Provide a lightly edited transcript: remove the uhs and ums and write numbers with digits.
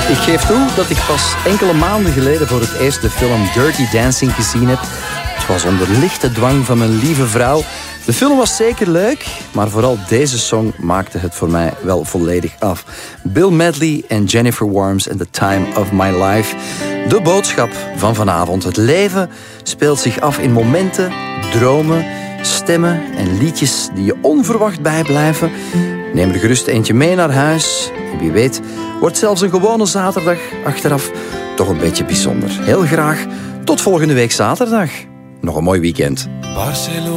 Ik geef toe dat ik pas enkele maanden geleden voor het eerst de film Dirty Dancing gezien heb. Het was onder lichte dwang van mijn lieve vrouw. De film was zeker leuk, maar vooral deze song maakte het voor mij wel volledig af. Bill Medley en Jennifer Warnes en The Time of My Life. De boodschap van vanavond. Het leven speelt zich af in momenten, dromen, stemmen en liedjes die je onverwacht bijblijven. Neem er gerust eentje mee naar huis. En wie weet wordt zelfs een gewone zaterdag achteraf toch een beetje bijzonder. Heel graag tot volgende week zaterdag. Nog een mooi weekend. Barcelona.